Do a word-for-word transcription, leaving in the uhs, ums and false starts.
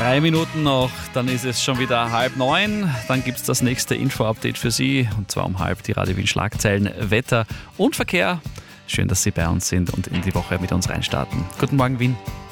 Drei Minuten noch, dann ist es schon wieder halb neun. Dann gibt es das nächste Info-Update für Sie. Und zwar um halb die Radio Wien Schlagzeilen, Wetter und Verkehr. Schön, dass Sie bei uns sind und in die Woche mit uns reinstarten. Guten Morgen, Wien.